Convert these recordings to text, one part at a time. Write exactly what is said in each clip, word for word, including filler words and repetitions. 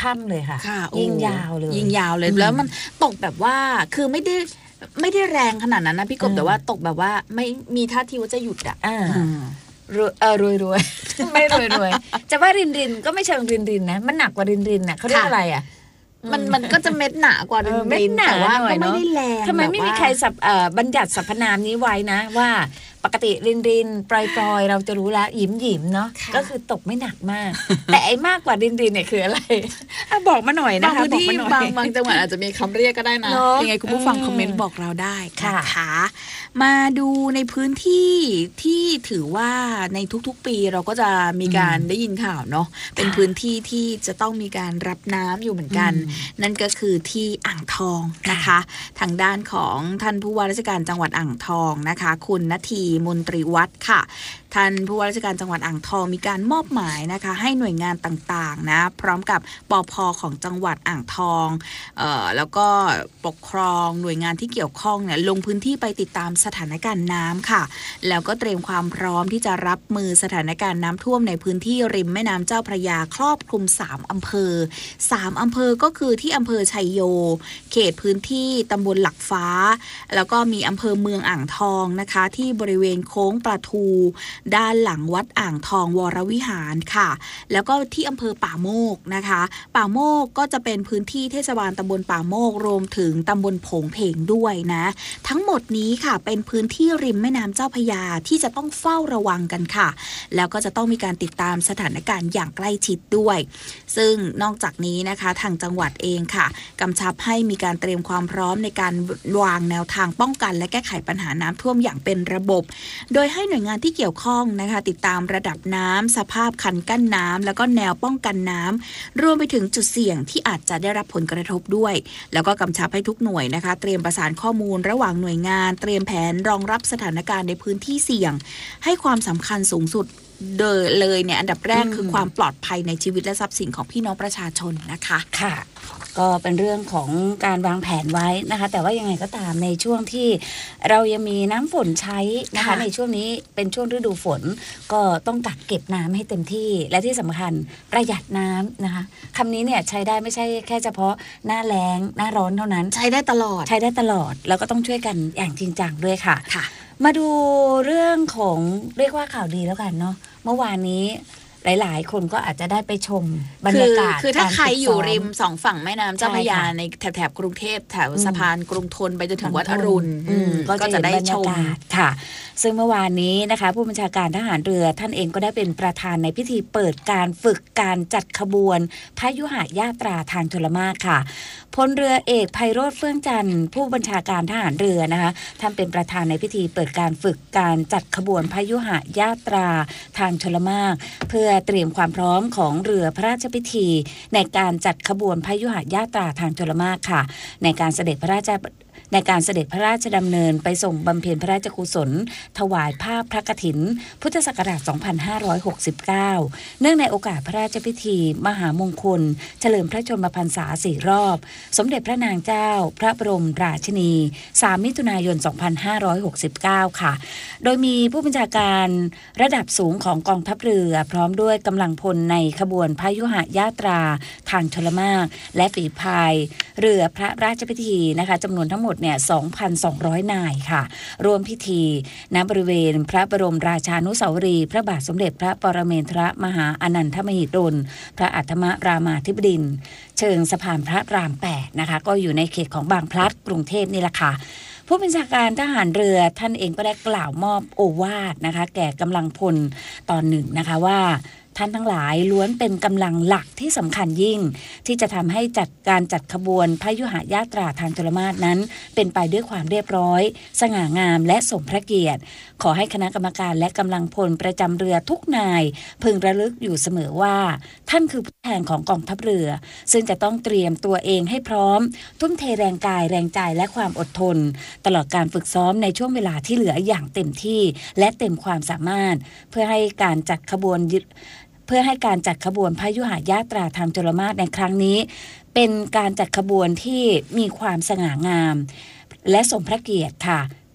ค่ำเลยค่ะยิงยาวเลยยิงยาวเลยแล้วมันตกแบบว่าคือไม่ได้ไม่ได้แรงขนาดนั้นนะพี่กบแต่ว่าตกแบบว่าไม่มีท่าทีว่าจะหยุดอ่ะรวยเออรวยรวยไม่รวยรวยจะว่ารินรินก็ไม่เชิงรินรินนะมันหนักกว่ารินรินนะเขาเรียกอะไรอ่ะมันมันก็จะเม็ดหนากว่ารินรินแต่ว่าก็ไม่ได้แรงทำไมไม่มีใครสับบัญญัติสรรพนามนี้ไว้นะว่าปกติรินรินปลอยปลอยเราจะรู้แล้วหยิมหยิมเนาะก็คือตกไม่หนักมากแต่ไอ้มากกว่ารินรินเนี่ยคืออะไรบอกมาหน่อยนะคะบางที่บางบางจังหวัดอาจจะมีคำเรียกก็ได้นะยังไงคุณผู้ฟังคอมเมนต์บอกเราได้ค่ะมาดูในพื้นที่ที่ถือว่าในทุกๆปีเราก็จะมีการได้ยินข่าวเนาะเป็นพื้นที่ที่จะต้องมีการรับน้ำอยู่เหมือนกันนั่นก็คือที่อ่างทองนะคะทางด้านของท่านผู้ว่าราชการจังหวัดอ่างทองนะคะคุณณทีมนตรีวัฒน์ค่ะท่านผู้ว่าราชการจังหวัดอ่างทองมีการมอบหมายนะคะให้หน่วยงานต่างๆนะพร้อมกับปภ.ของจังหวัดอ่างทองเอ่อแล้วก็ปกครองหน่วยงานที่เกี่ยวข้องเนี่ยลงพื้นที่ไปติดตามสถานการณ์น้ำค่ะแล้วก็เตรียมความพร้อมที่จะรับมือสถานการณ์น้ำท่วมในพื้นที่ริมแม่น้ำเจ้าพระยาครอบคลุมสามอำเภอสามอำเภอก็คือที่อำเภอชัยโยเขตพื้นที่ตำบลหลักฟ้าแล้วก็มีอำเภอเมืองอ่างทองนะคะที่บริเวณโค้งปลาทูด้านหลังวัดอ่างทองวรวิหารค่ะแล้วก็ที่อำเภอป่าโมกนะคะป่าโมกก็จะเป็นพื้นที่เทศบาลตำบลป่าโมกรวมถึงตำบลโผงเพงด้วยนะทั้งหมดนี้ค่ะเป็นพื้นที่ริมแม่น้ำเจ้าพระยาที่จะต้องเฝ้าระวังกันค่ะแล้วก็จะต้องมีการติดตามสถานการณ์อย่างใกล้ชิดด้วยซึ่งนอกจากนี้นะคะทางจังหวัดเองค่ะกำชับให้มีการเตรียมความพร้อมในการวางแนวทางป้องกันและแก้ไขปัญหาน้ำท่วมอย่างเป็นระบบโดยให้หน่วยงานที่เกี่ยวข้องนะคะติดตามระดับน้ำสภาพคันกั้นน้ำแล้วก็แนวป้องกันน้ำรวมไปถึงจุดเสี่ยงที่อาจจะได้รับผลกระทบด้วยแล้วก็กำชับให้ทุกหน่วยนะคะเตรียมประสานข้อมูลระหว่างหน่วยงานเตรียมแผนรองรับสถานการณ์ในพื้นที่เสี่ยงให้ความสำคัญสูงสุดเดินเลยเนี่ยอันดับแรกคือความปลอดภัยในชีวิตและทรัพย์สินของพี่น้องประชาชนนะคะค่ะก็เป็นเรื่องของการวางแผนไว้นะคะแต่ว่ายังไงก็ตามในช่วงที่เรายังมีน้ำฝนใช้นะคะในช่วงนี้เป็นช่วงฤดูฝนก็ต้องกักเก็บน้ำให้เต็มที่และที่สำคัญประหยัดน้ำนะคะคำนี้เนี่ยใช้ได้ไม่ใช่แค่เฉพาะหน้าแล้งหน้าร้อนเท่านั้นใช้ได้ตลอดใช้ได้ตลอดแล้วก็ต้องช่วยกันอย่างจริงจังด้วยค่ะค่ะมาดูเรื่องของเรียกว่าข่าวดีแล้วกันเนาะเมื่อวานนี้หลายๆคนก็อาจจะได้ไปชมบรรยากาศคือถ้าใครอยู่ริมสองฝั่งแม่น้ำเจ้าพระยาในแถบๆกรุงเทพแถวสะพานกรุงธนไปจนถึงวัดอรุณก็จะได้ชมค่ะซึ่งเมื่อวานนี้นะคะผู้บัญชาการทหารเรือท่านเองก็ได้เป็นประธานในพิธีเปิดการฝึกการจัดขบวนพยุหญาตราทางชลมารค่ะพลเรือเอกไพโรจน์เฟื่องจันทร์ผู้บัญชาการทหารเรือนะคะท่านเป็นประธานในพิธีเปิดการฝึกการจัดขบวนพยุหญาตราทางชลมารเพื่อเตรียมความพร้อมของเรือพระราชพิธีในการจัดขบวนพยุหญาตราทางชลมารค่ะในการเสด็จพระราชในการเสด็จพระราชดำเนินไปส่งบำเพ็ญพระราชกุศลถวายผ้าพระกฐินพุทธศักราชสองพันห้าร้อยหกสิบเก้าเนื่องในโอกาสพระราชพิธีมหามงคลเฉลิมพระชนมพรรษาสี่รอบสมเด็จพระนางเจ้าพระบรมราชินีสามมิถุนายนสองพันห้าร้อยหกสิบเก้าค่ะโดยมีผู้บัญชาการระดับสูงของกองทัพเรือพร้อมด้วยกำลังพลในขบวนพยุหญาตราทางชลมารและฝีพายเรือพระราชพิธีนะคะจำนวนทั้งหมดเนี่ย สองพันสองร้อย นายค่ะร่วมพิธีณบริเวณพระบรมราชานุสาวรีย์พระบาทสมเด็จพระปรเมนทรมหาอนันทมหิดลพระอัฏฐมรามาธิบดินทร์เชิงสะพานพระรามแปดนะคะก็อยู่ในเขตของบางพลัดกรุงเทพนี่แหละค่ะผู้บัญชาการทหารเรือท่านเองก็ได้กล่าวมอบโอวาทนะคะแก่กำลังพลตอนหนึ่งนะคะว่าท่านทั้งหลายล้วนเป็นกำลังหลักที่สำคัญยิ่งที่จะทำให้จัดการจัดขบวนพยุหญาตราทางชลมารนั้นเป็นไปด้วยความเรียบร้อยสง่างามและสมพระเกียรติขอให้คณะกรรมการและกำลังพลประจำเรือทุกนายพึงระลึกอยู่เสมอว่าท่านคือผู้แทนของกองทัพเรือซึ่งจะต้องเตรียมตัวเองให้พร้อมทุ่มเทแรงกายแรงใจและความอดทนตลอดการฝึกซ้อมในช่วงเวลาที่เหลืออย่างเต็มที่และเต็มความสามารถเพื่อให้การจัดขบวนเพื่อให้การจัดขบวนพยุหญาตราทางชลมารในครั้งนี้เป็นการจัดขบวนที่มีความสง่างามและสมพระเกียรติค่ะ เ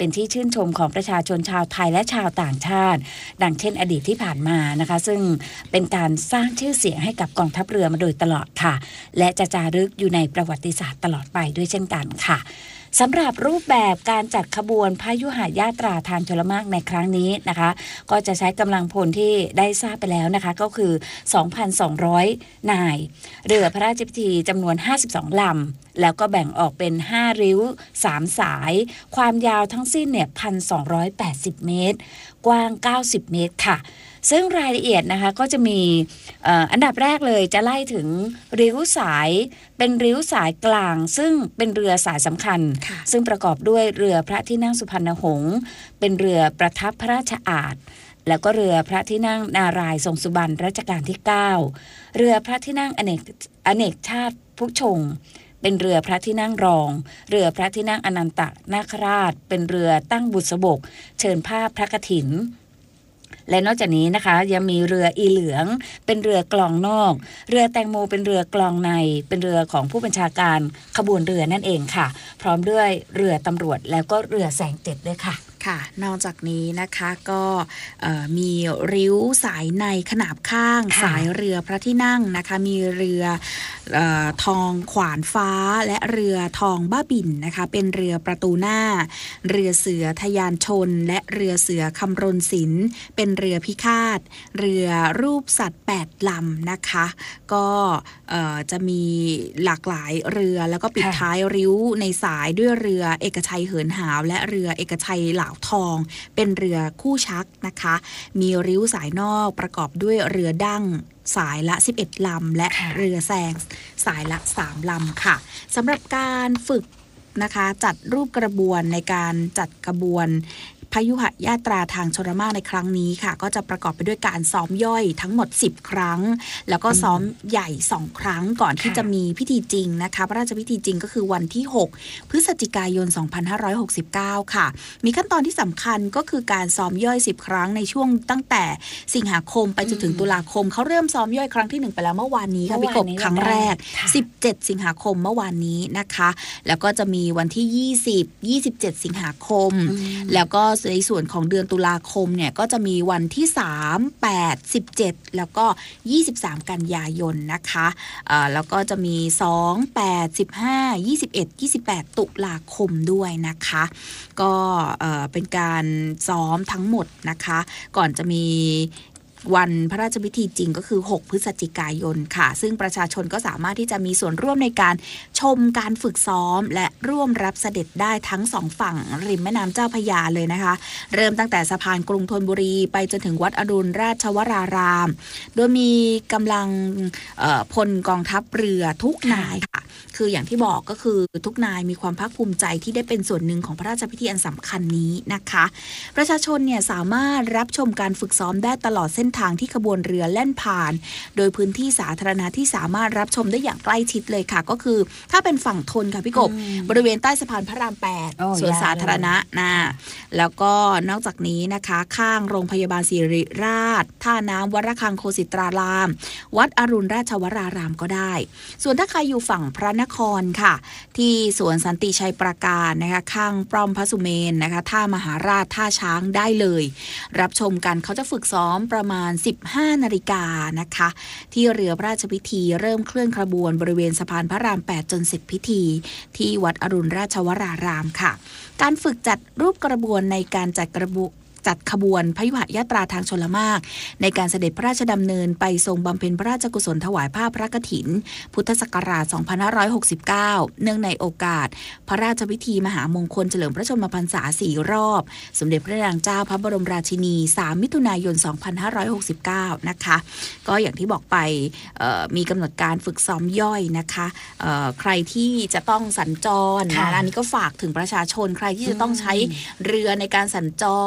เป็นที่ชื่นชมของประชาชนชาวไทยและชาวต่างชาติดังเช่นอดีตที่ผ่านมานะคะซึ่งเป็นการสร้างชื่อเสียงให้กับกองทัพเรือมาโดยตลอดค่ะและจะจารึกอยู่ในประวัติศาสตร์ตลอดไปด้วยเช่นกันค่ะสำหรับรูปแบบการจัดขบวนพยุหญาตราทางชลมารในครั้งนี้นะคะก็จะใช้กำลังพลที่ได้ทราบไปแล้วนะคะก็คือ สองพันสองร้อย นายเรือพระราชพิธีจำนวนห้าสิบสองลำแล้วก็แบ่งออกเป็นห้าริ้วสามสายความยาวทั้งสิ้นเนี่ย หนึ่งพันสองร้อยแปดสิบ เมตรกว้างเก้าสิบเมตรค่ะซึ่งรายละเอียดนะคะก็จะมีอันดับแรกเลยจะไล่ถึงริ้วสายเป็นริ้วสายกลางซึ่งเป็นเรือสายสำคัญซึ่งประกอบด้วยเรือพระที่นั่งสุพรรณหงษ์เป็นเรือประทับพระราชอาสน์แล้วก็เรือพระที่นั่งนารายณ์ทรงสุบรรณรัชกาลที่เก้าเรือพระที่นั่งอเนกอเนกชาติผู้ชงเป็นเรือพระที่นั่งรองเรือพระที่นั่งอนันตนาคราชเป็นเรือตั้งบุษบกเชิญภาพพระกฐินและนอกจากนี้นะคะยังมีเรืออีเหลืองเป็นเรือกลองนอกเรือแตงโมเป็นเรือกลองในเป็นเรือของผู้บัญชาการขบวนเรือนั่นเองค่ะพร้อมด้วยเรือตำรวจแล้วก็เรือแสงเจ็ดด้วยค่ะค่ะนอกจากนี้นะคะก็มีริ้วสายในขนาบข้างสายเรือพระที่นั่งนะคะมีเรือเอ่อทองขวานฟ้าและเรือทองบ้าบิ่นนะคะเป็นเรือประตูหน้าเรือเสือทะยานชนและเรือเสือคำรณศิลป์เป็นเรือพิฆาตเรือรูปสัตว์แปดลำนะคะก็จะมีหลากหลายเรือแล้วก็ปิดท้ายริ้วในสายด้วยเรือเอกชัยเหินหาวและเรือเอกชัยเหลาทองเป็นเรือคู่ชักนะคะมีริ้วสายนอกประกอบด้วยเรือดั้งสายละสิบเอ็ดลำและเรือแซงสายละสามลำค่ะสำหรับการฝึกนะคะจัดรูปกระบวนในการจัดกระบวนพยุหญาตราทางชลมารในครั้งนี้ค่ะก็จะประกอบไปด้วยการซ้อมย่อยทั้งหมดสิบครั้งแล้วก็ซ้อมใหญ่สองครั้งก่อนที่จะมีพิธีจริงนะคะพระราชพิธีจริงก็คือวันที่หกพฤศจิกายนสองพันห้าร้อยหกสิบเก้าค่ะมีขั้นตอนที่สำคัญก็คือการซ้อมย่อยสิบครั้งในช่วงตั้งแต่สิงหาคมไปจนถึงตุลาคมเขาเริ่มซ้อมย่อยครั้งที่หนึ่งไปแล้วเมื่อวานนี้ค่ะพี่กบครั้งแรกสิบเจ็ดสิงหาคมเมื่อวานนี้นะคะแล้วก็จะมีวันที่ยี่สิบ ยี่สิบเจ็ดสิงหาคมแล้วก็ในส่วนของเดือนตุลาคมเนี่ยก็จะมีวันที่สาม แปด สิบเจ็ดแล้วก็ยี่สิบสามกันยายนนะคะอ่าแล้วก็จะมีสอง แปด สิบห้า ยี่สิบเอ็ด ยี่สิบแปดตุลาคมด้วยนะคะก็เอ่อเป็นการซ้อมทั้งหมดนะคะก่อนจะมีวันพระราชพิธีจริงก็คือหกพฤศจิกายนค่ะซึ่งประชาชนก็สามารถที่จะมีส่วนร่วมในการชมการฝึกซ้อมและร่วมรับเสด็จได้ทั้งสองฝั่งริมแม่น้ำเจ้าพระยาเลยนะคะเริ่มตั้งแต่สะพานกรุงธนบุรีไปจนถึงวัดอรุณราชวรารามโดยมีกำลังพลกองทัพเรือทุกนายค่ะคืออย่างที่บอกก็คือทุกนายมีความภาคภูมิใจที่ได้เป็นส่วนหนึ่งของพระราชพิธีอันสำคัญนี้นะคะประชาชนเนี่ยสามารถรับชมการฝึกซ้อมได้ตลอดเส้นทางที่ขบวนเรือแล่นผ่านโดยพื้นที่สาธารณะที่สามารถรับชมได้อย่างใกล้ชิดเลยค่ะก็คือถ้าเป็นฝั่งทนค่ะพี่กบบริเวณใต้สะพานพระรามแปดสวนสาธารณะนะแล้วก็นอกจากนี้นะคะข้างโรงพยาบาลศิริราชท่าน้ำวัดระฆังโคสิตรารามวัดอรุณราชวรารามก็ได้ส่วนถ้าใครอยู่ฝั่งพระนครค่ะที่สวนสันติชัยปราการนะคะข้างป้อมพระสุเมนนะคะท่ามหาราชท่าช้างได้เลยรับชมกันเขาจะฝึกซ้อมประมาณสิบห้านาฬิกานะคะที่เรือพระราชพิธีเริ่มเคลื่อนขบวนบริเวณสะพานพระรามแปดจนเสร็จพิธีที่วัดอรุณราชวรารามค่ะการฝึกจัดรูปกระบวนในการจัดกระบวนจัดขบวนพยุหญาตราทางชลมารในการเสด็จพระราชดำเนินไปทรงบำเพ็ญพระราชกุศลถวายผ้าพระกฐินพุทธศักราชสองพันห้าร้อยหกสิบเก้าเนื่องในโอกาสพระราชพิธีมหามงคลเฉลิมพระชนมพรรษาสี่รอบสมเด็จพระนางเจ้าพระบรมราชินีสามมิถุนายนสองพันห้าร้อยหกสิบเก้านะคะก็อย่างที่บอกไปมีกำหนดการฝึกซ้อมย่อยนะคะใครที่จะต้องสัญจรนะอันนี้ก็ฝากถึงประชาชนใครที่จะต้องใช้เรือในการสัญจรไป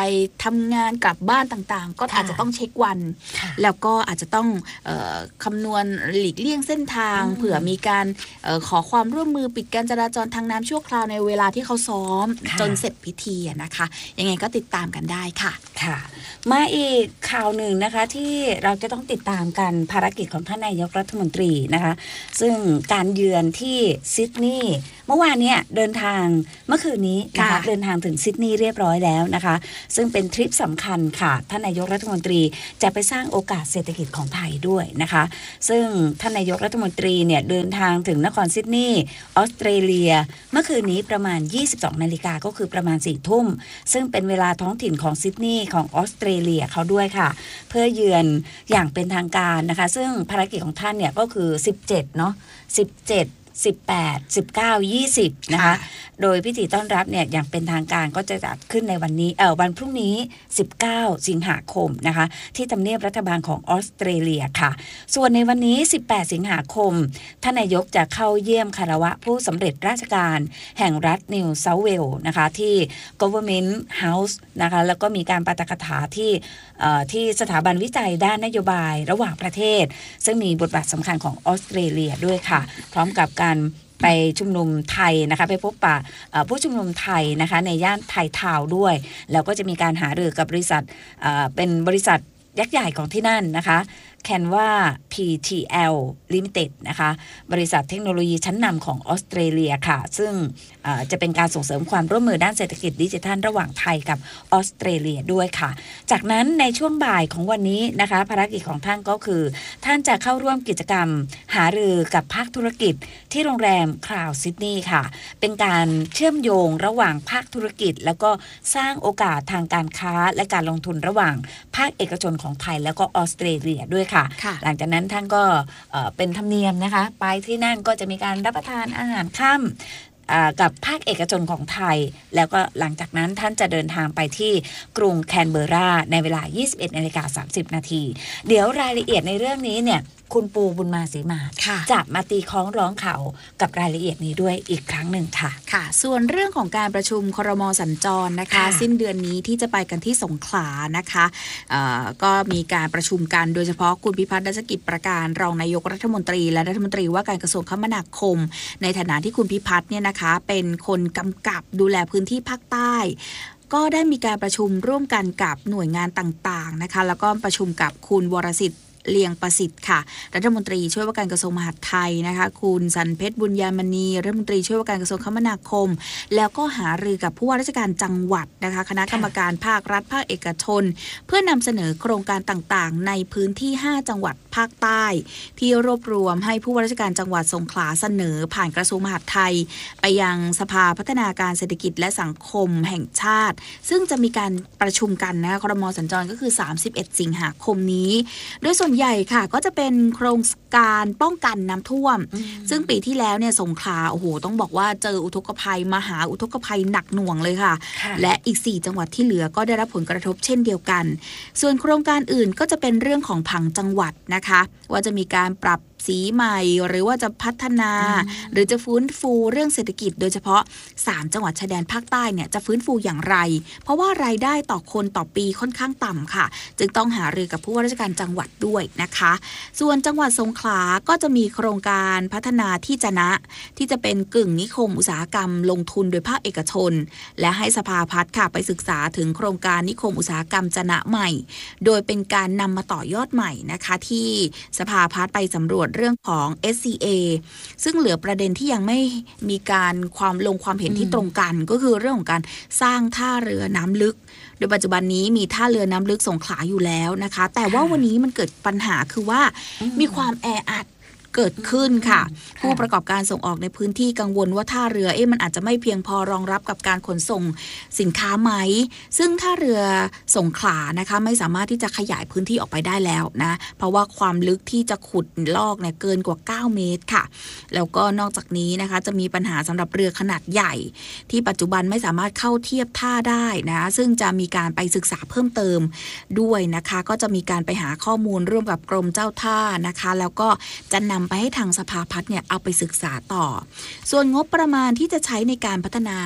ทำงานกลับบ้านต่างๆก็อาจจะต้องเช็ควันแล้วก็อาจจะต้องเอ่อคำนวณหลีกเลี่ยงเส้นทางเผื่อมีการเอ่อขอความร่วมมือปิดการจราจรทางน้ำชั่วคราวในเวลาที่เขาซ้อมจนเสร็จพิธีนะคะยังไงก็ติดตามกันได้ค่ะค่ะมาอีกข่าวหนึ่งนะคะที่เราจะต้องติดตามกันภารกิจของท่านนายกรัฐมนตรีนะคะซึ่งการเยือนที่ซิดนีย์เมื่อวานเนี่ยเดินทางเมื่อคืนนี้นะคะเดินทางถึงซิดนีย์เรียบร้อยแล้วนะคะซึ่งเป็นทริปสำคัญค่ะท่านนายกรัฐมนตรีจะไปสร้างโอกาสเศรษฐกิจของไทยด้วยนะคะซึ่งท่านนายกรัฐมนตรีเนี่ยเดินทางถึงนครซิดนีย์ออสเตรเลียเมื่อคืนนี้ประมาณยี่สิบสองนาฬิกาก็คือประมาณสี่ทุ่มซึ่งเป็นเวลาท้องถิ่นของซิดนีย์ของออสเตรเลียเขาด้วยค่ะเพื่อเยือนอย่างเป็นทางการนะคะซึ่งภารกิจของท่านเนี่ยก็คือสิบเจ็ดเนาะสิบเจ็ด สิบแปด สิบเก้า ยี่สิบนะคะโดยพิธีต้อนรับเนี่ยอย่างเป็นทางการก็จะจัดขึ้นในวันนี้เอ่อวันพรุ่งนี้สิบเก้าสิงหาคมนะคะที่ทำเนียบรัฐบาลของออสเตรเลียค่ะส่วนในวันนี้สิบแปดสิงหาคมท่านนายกจะเข้าเยี่ยมคารวะผู้สำเร็จราชการแห่งรัฐนิวเซาท์เวลส์นะคะที่ Government House นะคะแล้วก็มีการปาฐกถาที่ที่สถาบันวิจัยด้านนโยบายระหว่างประเทศซึ่งมีบทบาทสำคัญของออสเตรเลียด้วยค่ะพร้อมกับการไปชุมนุมไทยนะคะไปพบปะผู้ชุมนุมไทยนะคะในย่านไทยทาวน์ด้วยแล้วก็จะมีการหารือกับบริษัทเป็นบริษัทยักษ์ใหญ่ของที่นั่นนะคะแคนวา พี ที แอล Limited นะคะบริษัทเทคโนโลยีชั้นนำของออสเตรเลียค่ะซึ่งจะเป็นการส่งเสริมความร่วมมือด้านเศรษฐกิจดิจิทัลระหว่างไทยกับออสเตรเลียด้วยค่ะจากนั้นในช่วงบ่ายของวันนี้นะคะภารกิจของท่านก็คือท่านจะเข้าร่วมกิจกรรมหารือกับภาคธุรกิจที่โรงแรมคราวซิดนีย์ค่ะเป็นการเชื่อมโยงระหว่างภาคธุรกิจแล้วก็สร้างโอกาสทางการค้าและการลงทุนระหว่างภาคเอกชนของไทยแล้วก็ออสเตรเลียด้วยค่ะหลังจากนั้นท่านก็เป็นธรรมเนียมนะคะไปที่นั่นก็จะมีการรับประทานอาหารค่ำกับภาคเอกชนของไทยแล้วก็หลังจากนั้นท่านจะเดินทางไปที่กรุงแคนเบอร์ราในเวลา ยี่สิบเอ็ดนาฬิกาสามสิบนาทีเดี๋ยวรายละเอียดในเรื่องนี้เนี่ยคุณปูบุญมาศรีมาจะมาตีคล้องร้องข่าวกับรายละเอียดนี้ด้วยอีกครั้งหนึ่งค่ะค่ะส่วนเรื่องของการประชุมครม.สัญจรนะคะสิ้นเดือนนี้ที่จะไปกันที่สงขลานะคะก็มีการประชุมกันโดยเฉพาะคุณพิพัฒน์ รัชกิจประการรองนายกรัฐมนตรีและรัฐมนตรีว่าการกระทรวงคมนาคมในฐานะที่คุณพิพัฒน์เนี่ยนะคะเป็นคนกำกับดูแลพื้นที่ภาคใต้ก็ได้มีการประชุมร่วมกันกับหน่วยงานต่างๆนะคะแล้วก็ประชุมกับคุณวรสิทธิ์เลียงประสิทธิ์ค่ะรัฐมนตรีช่วยว่าการกระทรวงมหาดไทยนะคะคุณสันเพชรบุญญามณีรัฐมนตรีช่วยว่าการกระทรวงคมนาคมแล้วก็หารือกับผู้ว่าราชการจังหวัดนะคะคณะกรรมการภาครัฐภาคเอกชนเพื่อนำเสนอโครงการต่างๆในพื้นที่ห้าจังหวัดภาคใต้ที่รวบรวมให้ผู้ว่าราชการจังหวัดสงขลาเสนอผ่านกระทรวงมหาดไทยไปยังสภาพัฒนาการเศรษฐกิจและสังคมแห่งชาติซึ่งจะมีการประชุมกันนะคะครม.สัญจรก็คือสามสิบเอ็ดสิงหาคมนี้โดยส่วนใหญ่ค่ะก็จะเป็นโครงการป้องกันน้ำท่วมซึ่งปีที่แล้วเนี่ยสงขลาโอ้โหต้องบอกว่าเจออุทกภัยมหาอุทกภัยหนักหน่วงเลยค่ะและอีกสี่จังหวัดที่เหลือก็ได้รับผลกระทบเช่นเดียวกันส่วนโครงการอื่นก็จะเป็นเรื่องของผังจังหวัดนะคะว่าจะมีการปรับสีใหม่หรือว่าจะพัฒนาหรือจะฟื้นฟูเรื่องเศรษฐกิจโดยเฉพาะสามจังหวัดชายแดนภาคใต้เนี่ยจะฟื้นฟูอย่างไรเพราะว่ารายได้ต่อคนต่อปีค่อนข้างต่ำค่ะจึงต้องหารือกับผู้ว่าราชการจังหวัดด้วยนะคะส่วนจังหวัดสงขลาก็จะมีโครงการพัฒนาที่จะนะที่จะเป็นกึ่งนิคมอุตสาหกรรมลงทุนโดยภาคเอกชนและให้สภาพัฒน์ค่ะไปศึกษาถึงโครงการนิคมอุตสาหกรรมจะนะใหม่โดยเป็นการนำมาต่อยอดใหม่นะคะที่สภาพัฒน์ไปสำรวจเรื่องของ เอส ซี เอ ซึ่งเหลือประเด็นที่ยังไม่มีการความลงความเห็นที่ตรงกันก็คือเรื่องของการสร้างท่าเรือน้ำลึกโดยปัจจุบันนี้มีท่าเรือน้ำลึกสงขลาอยู่แล้วนะคะแต่ว่าวันนี้มันเกิดปัญหาคือว่ามีความแออัดเกิดขึ้นค่ะผู้ประกอบการส่งออกในพื้นที่กังวลว่าท่าเรือเอ๊ะมันอาจจะไม่เพียงพอรองรับกับการขนส่งสินค้าไหมซึ่งท่าเรือสงขลานะคะไม่สามารถที่จะขยายพื้นที่ออกไปได้แล้วนะเพราะว่าความลึกที่จะขุดลอกเนี่ยเกินกว่าเก้าเมตรค่ะแล้วก็นอกจากนี้นะคะจะมีปัญหาสำหรับเรือขนาดใหญ่ที่ปัจจุบันไม่สามารถเข้าเทียบท่าได้นะซึ่งจะมีการไปศึกษาเพิ่มเติมด้วยนะคะก็จะมีการไปหาข้อมูลร่วมกับกรมเจ้าท่านะคะแล้วก็จะนำไปให้ทางสภาพัฒน์เนี่ยเอาไปศึกษาต่อส่วนงบประมาณที่จะใช้ในการพัฒนา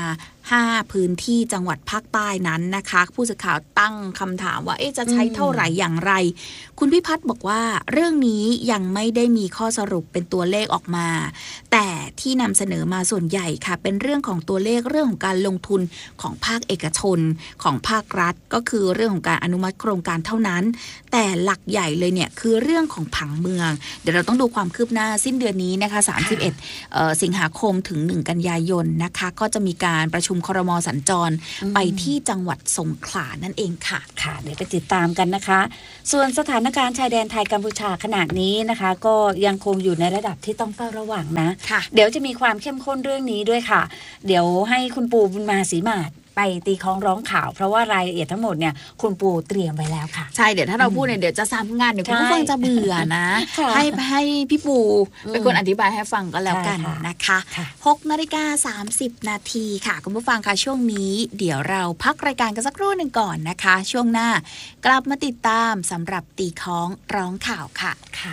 ห้าพื้นที่จังหวัดภาคใต้นั้นนะคะผู้สื่อข่าวตั้งคำถามว่าเอ๊ะจะใช้เท่าไหร่อย่างไรคุณพิพัฒน์บอกว่าเรื่องนี้ยังไม่ได้มีข้อสรุปเป็นตัวเลขออกมาแต่ที่นำเสนอมาส่วนใหญ่ค่ะเป็นเรื่องของตัวเลขเรื่องของการลงทุนของภาคเอกชนของภาครัฐก็คือเรื่องของการอนุมัติโครงการเท่านั้นแต่หลักใหญ่เลยเนี่ยคือเรื่องของผังเมืองเดี๋ยวเราต้องดูความคืบหน้าสิ้นเดือนนี้นะคะสามสิบเอ็ดเอ่อสิงหาคมถึงหนึ่งกันยายนนะคะก็จะมีการประชุมครม.สัญจรไปที่จังหวัดสงขลานั่นเองค่ะค่ะเดี๋ยวไปติดตามกันนะคะส่วนสถานการณ์ชายแดนไทยกัมพูชาขณะนี้นะคะก็ยังคงอยู่ในระดับที่ต้องเฝ้าระวังนะเดี๋ยวจะมีความเข้มข้นเรื่องนี้ด้วยค่ะเดี๋ยวให้คุณปูบุญมาศรีมาศไปตีคล้องร้องข่าวเพราะว่ารายละเอียดทั้งหมดเนี่ยคุณปูเตรียมไว้แล้วค่ะใช่เดี๋ยวถ้าเราพูดเนี่ยเดี๋ยวจะซ้ำงานเดี๋ยวคุณผู้ฟังจะเบื่อนะให้ให้พี่ปูเป็นคนอธิบายให้ฟังก็แล้วกันนะคะหกนาฬิกาสามสิบนาทีค่ะคุณผู้ฟังคะช่วงนี้เดี๋ยวเราพักรายการกันสักครู่หนึ่งก่อนนะคะช่วงหน้ากลับมาติดตามสำหรับตีคล้องร้องข่าวค่ะค่ะ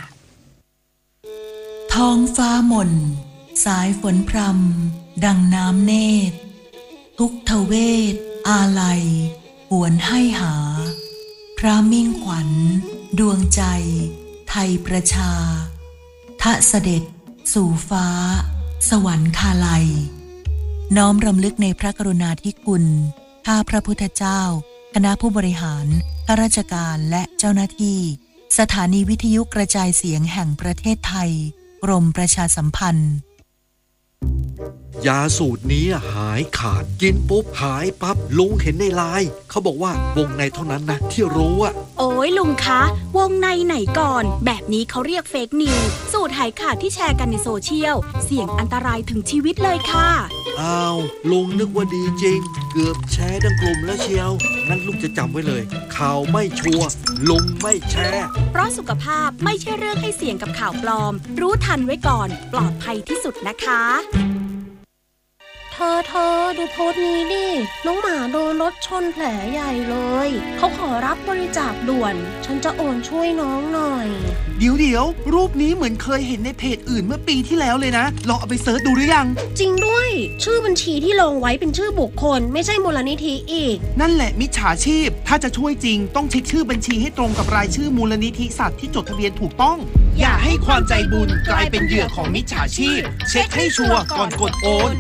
ท้องฟ้าหม่นสายฝนพรำดังน้ำเนตรทุกทเวทอาลัยหวนให้หาพระมิ่งขวัญดวงใจไทยประชาทะเสด็จสู่ฟ้าสวรรคาลัยน้อมรำลึกในพระกรุณาธิคุณข้าพระพุทธเจ้าคณะผู้บริหารข้าราชการและเจ้าหน้าที่สถานีวิทยุกระจายเสียงแห่งประเทศไทยกรมประชาสัมพันธ์ยาสูตรนี้หายขาดกินปุ๊บหายปั๊บลุงเห็นในไลน์เขาบอกว่าวงในเท่านั้นนะที่รู้อะโอ้ยลุงคะวงในไหนก่อนแบบนี้เขาเรียกเฟกนิวส์สูตรหายขาดที่แชร์กันในโซเชียลเสี่ยงอันตรายถึงชีวิตเลยค่ะอ้าวลุงนึกว่าดีจริงเกือบแชร์ทั้งกลุ่มแล้วเชียวงั้นลุงจะจำไว้เลยข่าวไม่ชัวร์ลุงไม่แชร์เพราะสุขภาพไม่ใช่เรื่องให้เสี่ยงกับข่าวปลอมรู้ทันไว้ก่อนปลอดภัยที่สุดนะคะเธอเธอดูโพสต์นี้ดิน้องหมาโดนรถชนแผลใหญ่เลยเขาขอรับบริจาคด่วนฉันจะโอนช่วยน้องหน่อยเดี๋ยวเดี๋ยวรูปนี้เหมือนเคยเห็นในเพจอื่นเมื่อปีที่แล้วเลยนะลองเอาไปเสิร์ชดูหรือยังจริงด้วยชื่อบัญชีที่ลงไว้เป็นชื่อบุคคลไม่ใช่มูลนิธิอีกนั่นแหละมิจฉาชีพถ้าจะช่วยจริงต้องเช็คชื่อบัญชีให้ตรงกับรายชื่อมูลนิธิสัตว์ที่จดทะเบียนถูกต้องอย่าให้ความใจบุญกลายเป็นเหยื่อของมิจฉาชีพเช็คให้ชัวร์ก่อนกดโอน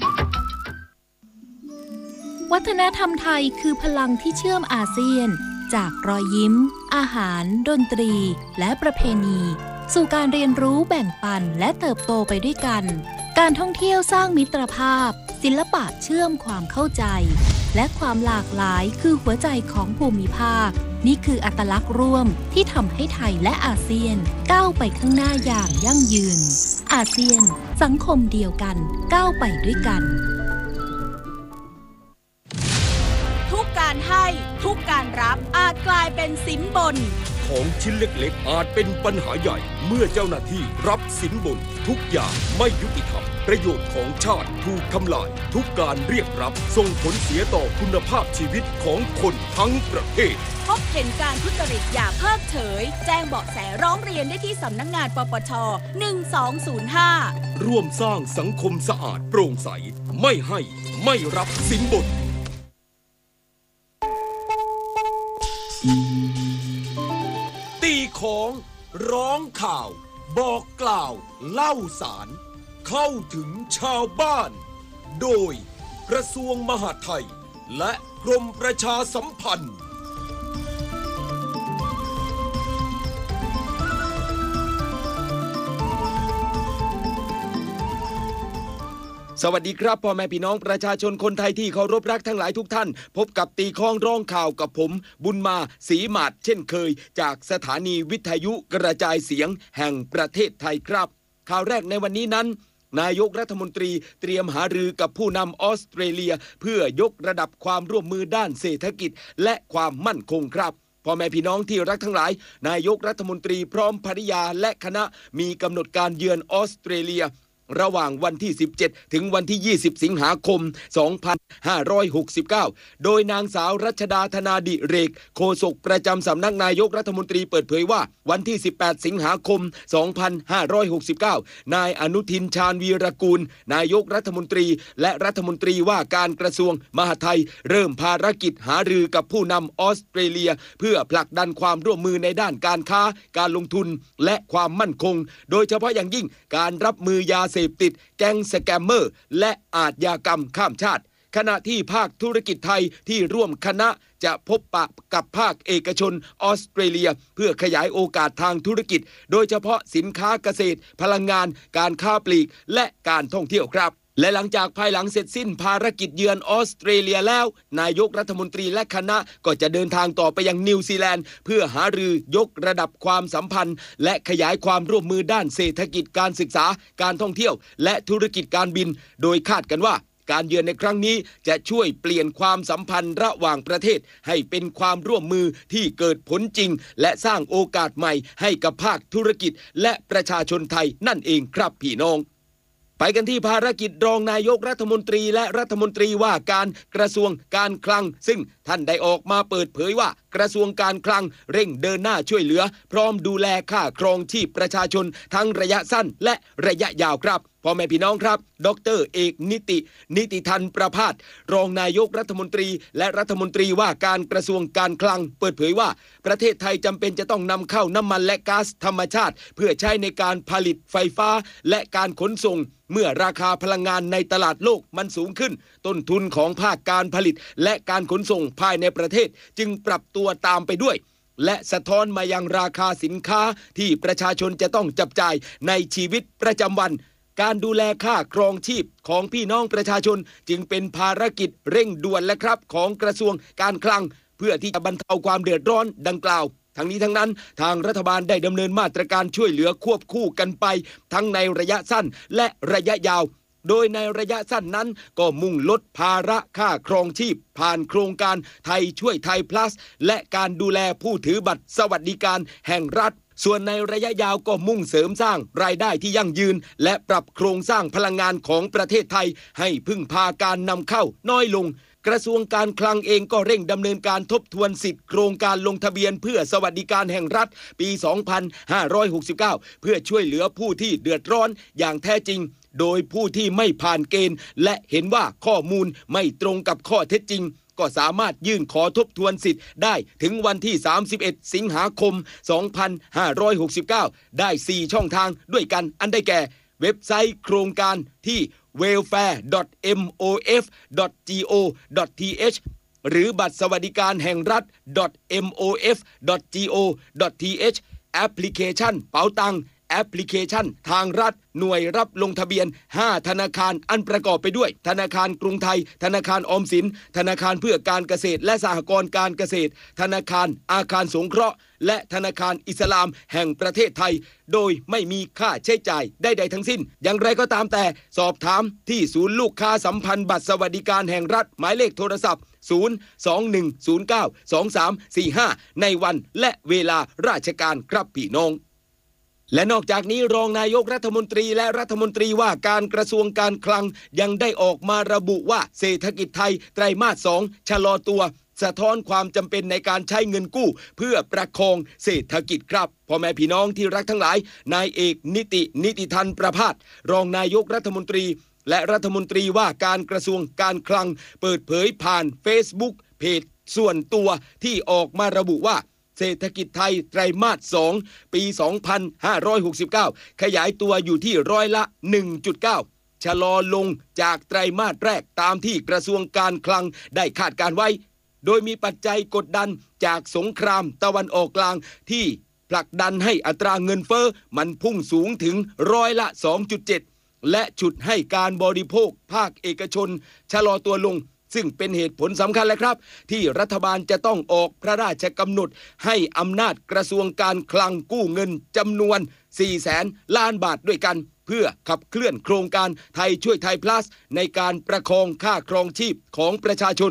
วัฒนธรรมไทยคือพลังที่เชื่อมอาเซียนจากรอยยิ้มอาหารดนตรีและประเพณีสู่การเรียนรู้แบ่งปันและเติบโตไปด้วยกันการท่องเที่ยวสร้างมิตรภาพศิลปะเชื่อมความเข้าใจและความหลากหลายคือหัวใจของภูมิภาคนี่คืออัตลักษณ์ร่วมที่ทำให้ไทยและอาเซียนก้าวไปข้างหน้าอย่างยั่งยืนอาเซียนสังคมเดียวกันก้าวไปด้วยกันทุกการให้ทุกการรับอาจกลายเป็นสินบนของชิ้นเล็กๆอาจเป็นปัญหาใหญ่เมื่อเจ้าหน้าที่รับสินบนทุกอย่างไม่ยุติธรรมประโยชน์ของชาติถูกทำลายทุกการเรียกรับส่งผลเสียต่อคุณภาพชีวิตของคนทั้งประเทศพบเห็นการทุจริตอย่าเพิกเฉยแจ้งเบาะแสร้องเรียนได้ที่สำนักงานปปชหนึ่งสองศูนย์ห้าร่วมสร้างสังคมสะอาดโปร่งใสไม่ให้ไม่รับสินบนตีของร้องข่าวบอกกล่าวเล่าสารเข้าถึงชาวบ้านโดยกระทรวงมหาดไทยและกรมประชาสัมพันธ์ สวัสดีครับพ่อแม่พี่น้องประชาชนคนไทยที่เคารพรักทั้งหลายทุกท่านพบกับตีข้องร้องข่าวกับผมบุญมาศรีหมาดเช่นเคยจากสถานีวิทยุกระจายเสียงแห่งประเทศไทยครับข่าวแรกในวันนี้นั้นนายกรัฐมนตรีเตรียมหารือกับผู้นำออสเตรเลียเพื่อยกระดับความร่วมมือด้านเศรษฐกิจและความมั่นคงครับพ่อแม่พี่น้องที่รักทั้งหลายนายกรัฐมนตรีพร้อมภริยาและคณะมีกำหนดการเยือนออสเตรเลียระหว่างวันที่สิบเจ็ดถึงวันที่ยี่สิบสิงหาคมสองพันห้าร้อยหกสิบเก้าโดยนางสาวรัชดาธนาดิเรกโฆษกประจำสำนักนายกรัฐมนตรีเปิดเผยว่าวันที่สิบแปดสิงหาคมสองพันห้าร้อยหกสิบเก้านายอนุทินชาญวีรกูลนายกรัฐมนตรีและรัฐมนตรีว่าการกระทรวงมหาดไทยเริ่มภารกิจหารือกับผู้นำออสเตรเลียเพื่อผลักดันความร่วมมือในด้านการค้าการลงทุนและความมั่นคงโดยเฉพาะอย่างยิ่งการรับมือยาเสพติดแก๊งสแกมเมอร์และอาชญากรรมข้ามชาติขณะที่ภาคธุรกิจไทยที่ร่วมคณะจะพบปะกับภาคเอกชนออสเตรเลียเพื่อขยายโอกาสทางธุรกิจโดยเฉพาะสินค้าเกษตรพลังงานการค้าปลีกและการท่องเที่ยวครับและหลังจากภายหลังเสร็จสิ้นภารกิจเยือนออสเตรเลียแล้วนายกรัฐมนตรีและคณะก็จะเดินทางต่อไปยังนิวซีแลนด์เพื่อหารือยกระดับความสัมพันธ์และขยายความร่วมมือด้านเศรษฐกิจการศึกษาการท่องเที่ยวและธุรกิจการบินโดยคาดกันว่าการเยือนในครั้งนี้จะช่วยเปลี่ยนความสัมพันธ์ระหว่างประเทศให้เป็นความร่วมมือที่เกิดผลจริงและสร้างโอกาสใหม่ให้กับภาคธุรกิจและประชาชนไทยนั่นเองครับพี่น้องไปกันที่ภารกิจรองนายกรัฐมนตรีและรัฐมนตรีว่าการกระทรวงการคลังซึ่งท่านได้ออกมาเปิดเผยว่ากระทรวงการคลังเร่งเดินหน้าช่วยเหลือพร้อมดูแลค่าครองชีพประชาชนทั้งระยะสั้นและระยะยาวครับพ่อแม่พี่น้องครับดร.เอกนิตินิติทันประภาสรองนายกรัฐมนตรีและรัฐมนตรีว่าการกระทรวงการคลังเปิดเผยว่าประเทศไทยจำเป็นจะต้องนำเข้าน้ำมันและก๊าซธรรมชาติเพื่อใช้ในการผลิตไฟฟ้าและการขนส่งเมื่อราคาพลังงานในตลาดโลกมันสูงขึ้นต้นทุนของภาคการผลิตและการขนส่งภายในประเทศจึงปรับตัวตามไปด้วยและสะท้อนมายังราคาสินค้าที่ประชาชนจะต้องจับจ่ายในชีวิตประจำวันการดูแลค่าครองชีพของพี่น้องประชาชนจึงเป็นภารกิจเร่งด่วนและครับของกระทรวงการคลังเพื่อที่จะบรรเทาความเดือดร้อนดังกล่าวทั้งนี้ทั้งนั้นทางรัฐบาลได้ดำเนินมาตรการช่วยเหลือควบคู่กันไปทั้งในระยะสั้นและระยะยาวโดยในระยะสั้นนั้นก็มุ่งลดภาระค่าครองชีพผ่านโครงการไทยช่วยไทย plus และการดูแลผู้ถือบัตรสวัสดิการแห่งรัฐส่วนในระยะยาวก็มุ่งเสริมสร้างรายได้ที่ยั่งยืนและปรับโครงสร้างพลังงานของประเทศไทยให้พึ่งพาการนำเข้าน้อยลงกระทรวงการคลังเองก็เร่งดำเนินการทบทวนสิทธิโครงการลงทะเบียนเพื่อสวัสดิการแห่งรัฐปีสองพันห้าร้อยหกสิบเก้าเพื่อช่วยเหลือผู้ที่เดือดร้อนอย่างแท้จริงโดยผู้ที่ไม่ผ่านเกณฑ์และเห็นว่าข้อมูลไม่ตรงกับข้อเท็จจริงก็สามารถยื่นขอทบทวนสิทธิ์ได้ถึงวันที่สามสิบเอ็ดสิงหาคมสองพันห้าร้อยหกสิบเก้าได้สี่ช่องทางด้วยกันอันได้แก่เว็บไซต์โครงการที่ เวลแฟร์ ดอท เอ็ม โอ เอฟ ดอท จี โอ ดอท ที เอช หรือบัตรสวัสดิการแห่งรัฐ ดอท เอ็ม โอ เอฟ ดอท จี โอ ดอท ที เอช แอปพลิเคชันเป๋าตังแอปพลิเคชันทางรัฐหน่วยรับลงทะเบียนห้าธนาคารอันประกอบไปด้วยธนาคารกรุงไทยธนาคารออมสินธนาคารเพื่อการเกษตรและสหกรณ์การเกษตรธนาคารอาคารสงเคราะห์และธนาคารอิสลามแห่งประเทศไทยโดยไม่มีค่าใช้จ่ายใดๆทั้งสิ้นอย่างไรก็ตามแต่สอบถามที่ศูนย์ลูกค้าสัมพันธ์บัตรสวัสดิการแห่งรัฐหมายเลขโทรศัพท์ศูนย์ สอง หนึ่ง ศูนย์ เก้า สอง สาม สี่ ห้าในวันและเวลาราชการครับพี่น้องและนอกจากนี้รองนายกรัฐมนตรีและรัฐมนตรีว่าการกระทรวงการคลังยังได้ออกมาระบุว่าเศรษฐกิจไทยไตรมาสสองชะลอตัวสะท้อนความจำเป็นในการใช้เงินกู้เพื่อประคองเศรษฐกิจครับพ่อแม่พี่น้องที่รักทั้งหลายนายเอกนิตินิติทันประภาสรองนายกรัฐมนตรีและรัฐมนตรีว่าการกระทรวงการคลังเปิดเผยผ่าน Facebook เพจส่วนตัวที่ออกมาระบุว่าเศรษฐกิจไทยไตรมาสสองปีสองพันห้าร้อยหกสิบเก้าขยายตัวอยู่ที่ร้อยละ หนึ่งจุดเก้า ชะลอลงจากไตรมาสแรกตามที่กระทรวงการคลังได้คาดการไว้โดยมีปัจจัยกดดันจากสงครามตะวันออกกลางที่ผลักดันให้อัตราเงินเฟ้อมันพุ่งสูงถึงร้อยละ สองจุดเจ็ด และฉุดให้การบริโภคภาคเอกชนชะลอตัวลงซึ่งเป็นเหตุผลสำคัญเลยครับที่รัฐบาลจะต้องออกพระราชกำหนดให้อำนาจกระทรวงการคลังกู้เงินจำนวน สี่แสน ล้านบาทด้วยกันเพื่อขับเคลื่อนโครงการไทยช่วยไทย plus ในการประคองค่าครองชีพของประชาชน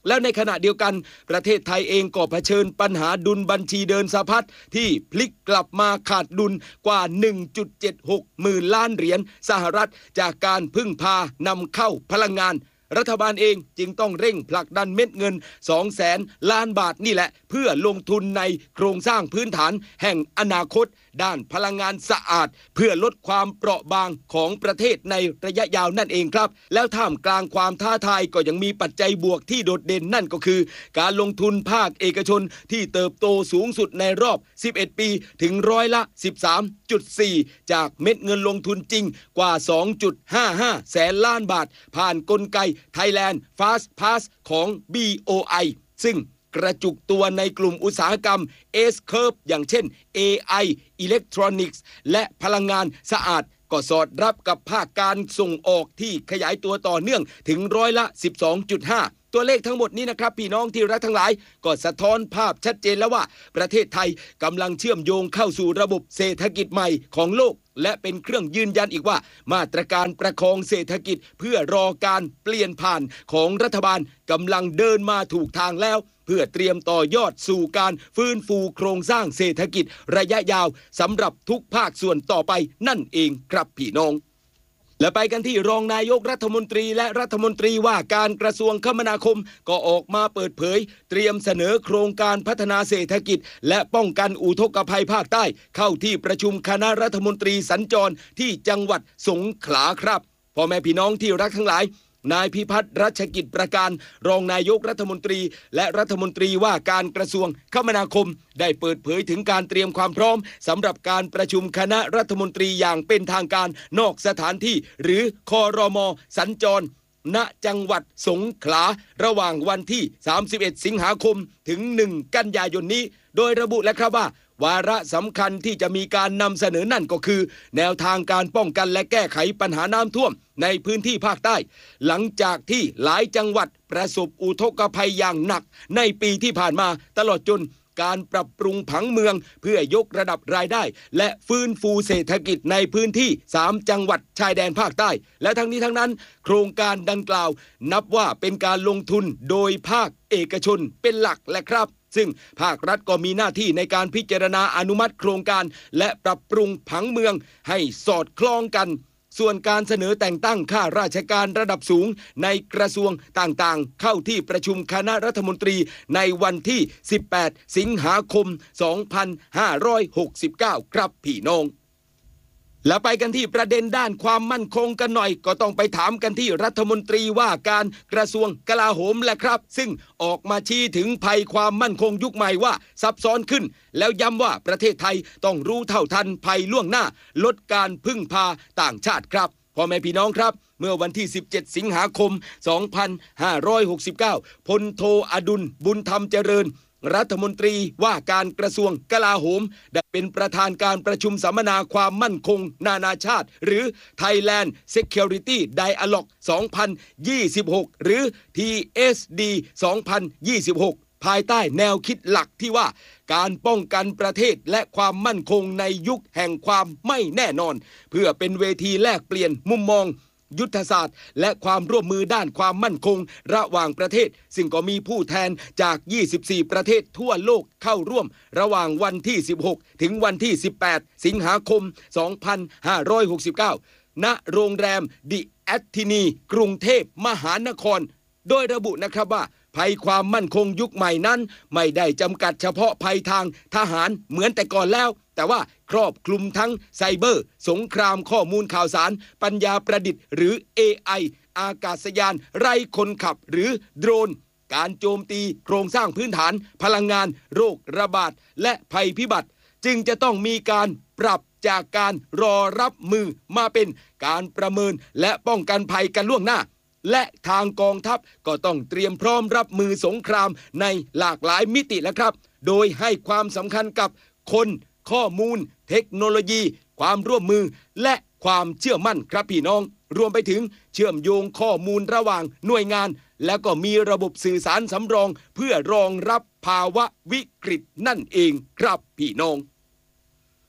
แล้วในขณะเดียวกันประเทศไทยเองก็เผชิญปัญหาดุลบัญชีเดินสะพัดที่พลิกกลับมาขาดดุลกว่า หนึ่งจุดเจ็ดหก หมื่นล้านเหรียญสหรัฐจากการพึ่งพานำเข้าพลังงานรัฐบาลเองจึงต้องเร่งผลักดันเม็ดเงิน สองแสน ล้านบาทนี่แหละเพื่อลงทุนในโครงสร้างพื้นฐานแห่งอนาคตด้านพลังงานสะอาดเพื่อลดความเปราะบางของประเทศในระยะยาวนั่นเองครับแล้วท่ามกลางความท้าทายก็ยังมีปัจจัยบวกที่โดดเด่นนั่นก็คือการลงทุนภาคเอกชนที่เติบโตสูงสุดในรอบสิบเอ็ดปีถึงร้อยละ สิบสามจุดสี่ จากเม็ดเงินลงทุนจริงกว่า สองจุดห้าห้า แสนล้านบาทผ่านกลไก Thailand Fast Pass ของ บี โอ ไอ ซึ่งกระจุกตัวในกลุ่มอุตสาหกรรม S-Curve อย่างเช่น เอ ไอ Electronics และพลังงานสะอาดก็สอดรับกับภาคการส่งออกที่ขยายตัวต่อเนื่องถึงร้อยละ สิบสองจุดห้า ตัวเลขทั้งหมดนี้นะครับพี่น้องที่รักทั้งหลายก็สะท้อนภาพชัดเจนแล้วว่าประเทศไทยกำลังเชื่อมโยงเข้าสู่ระบบเศรษฐกิจใหม่ของโลกและเป็นเครื่องยืนยันอีกว่ามาตรการประคองเศรษฐกิจเพื่อรอการเปลี่ยนผ่านของรัฐบาลกำลังเดินมาถูกทางแล้วเพื่อเตรียมต่อยอดสู่การฟื้นฟูโครงสร้างเศรษฐกิจระยะยาวสำหรับทุกภาคส่วนต่อไปนั่นเองครับพี่น้องและไปกันที่รองนายกรัฐมนตรีและรัฐมนตรีว่าการกระทรวงคมนาคมก็ออกมาเปิดเผยเตรียมเสนอโครงการพัฒนาเศรษฐกิจและป้องกันอุทกภัยภาคใต้เข้าที่ประชุมคณะรัฐมนตรีสัญจรที่จังหวัดสงขลาครับพ่อแม่พี่น้องที่รักทั้งหลายนายพิพัฒน์รัชกิจประการรองนายกรัฐมนตรีและรัฐมนตรีว่าการกระทรวงคมนาคมได้เปิดเผยถึงการเตรียมความพร้อมสำหรับการประชุมคณะรัฐมนตรีอย่างเป็นทางการนอกสถานที่หรือครม.สัญจรณจังหวัดสงขลาระหว่างวันที่สามสิบเอ็ดสิงหาคมถึงหนึ่งกันยายนนี้โดยระบุแล้วครับว่าวาระสำคัญที่จะมีการนำเสนอนั่นก็คือแนวทางการป้องกันและแก้ไขปัญหาน้ำท่วมในพื้นที่ภาคใต้หลังจากที่หลายจังหวัดประสบอุทกภัยอย่างหนักในปีที่ผ่านมาตลอดจนการปรับปรุงผังเมืองเพื่อยกระดับรายได้และฟื้นฟูเศรษฐกิจในพื้นที่สามจังหวัดชายแดนภาคใต้และทั้งนี้ทั้งนั้นโครงการดังกล่าวนับว่าเป็นการลงทุนโดยภาคเอกชนเป็นหลักแหละครับซึ่งภาครัฐก็มีหน้าที่ในการพิจารณาอนุมัติโครงการและปรับปรุงผังเมืองให้สอดคล้องกันส่วนการเสนอแต่งตั้งข้าราชการระดับสูงในกระทรวงต่างๆเข้าที่ประชุมคณะรัฐมนตรีในวันที่สิบแปดสิงหาคมสองพันห้าร้อยหกสิบเก้าครับพี่น้องและไปกันที่ประเด็นด้านความมั่นคงกันหน่อยก็ต้องไปถามกันที่รัฐมนตรีว่าการกระทรวงกลาโหมแหละครับซึ่งออกมาชี้ถึงภัยความมั่นคงยุคใหม่ว่าซับซ้อนขึ้นแล้วย้ำว่าประเทศไทยต้องรู้เท่าทันภัยล่วงหน้าลดการพึ่งพาต่างชาติครับพ่อแม่พี่น้องครับเมื่อวันที่สิบเจ็ดสิงหาคมสองพันห้าร้อยหกสิบเก้าพลโทอดุลบุญธรรมเจริญรัฐมนตรีว่าการกระทรวงกลาโหมได้เป็นประธานการประชุมสัมมนาความมั่นคงนานาชาติหรือ Thailand Security Dialogue สองพันยี่สิบหกหรือ ที เอส ดี สองพันยี่สิบหกภายใต้แนวคิดหลักที่ว่าการป้องกันประเทศและความมั่นคงในยุคแห่งความไม่แน่นอนเพื่อเป็นเวทีแลกเปลี่ยนมุมมองยุทธศาสตร์และความร่วมมือด้านความมั่นคงระหว่างประเทศซึ่งก็มีผู้แทนจากยี่สิบสี่ประเทศทั่วโลกเข้าร่วมระหว่างวันที่สิบหกถึงวันที่สิบแปดสิงหาคมสองพันห้าร้อยหกสิบเก้าณโรงแรมดิแอตทินีกรุงเทพมหานครโดยระบุนะครับว่าภัยความมั่นคงยุคใหม่นั้นไม่ได้จำกัดเฉพาะภัยทางทหารเหมือนแต่ก่อนแล้วแต่ว่าครอบคลุมทั้งไซเบอร์สงครามข้อมูลข่าวสารปัญญาประดิษฐ์หรือ เอ ไอ อากาศยานไร้คนขับหรือโดรนการโจมตีโครงสร้างพื้นฐานพลังงานโรคระบาดและภัยพิบัติจึงจะต้องมีการปรับจากการรอรับมือมาเป็นการประเมินและป้องกันภัยกันล่วงหน้าและทางกองทัพก็ต้องเตรียมพร้อมรับมือสงครามในหลากหลายมิติแล้วครับโดยให้ความสำคัญกับคนข้อมูลเทคโนโลยีความร่วมมือและความเชื่อมั่นครับพี่น้องรวมไปถึงเชื่อมโยงข้อมูลระหว่างหน่วยงานและก็มีระบบสื่อสารสำรองเพื่อรองรับภาวะวิกฤตนั่นเองครับพี่น้อง